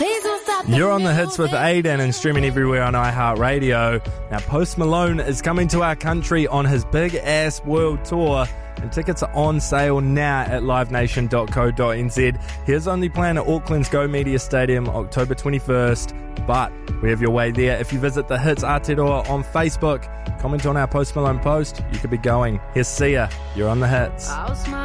You're on the hits with Aiden and streaming everywhere on iHeartRadio. Now, Post Malone is coming to our country on his big ass world tour, and tickets are on sale now at livenation.co.nz. He's only playing at Auckland's Go Media Stadium October 21st, but we have your way there. If you visit the Hits Aotearoa on Facebook, comment on our Post Malone post, you could be going. Here's Sia. You're on the hits.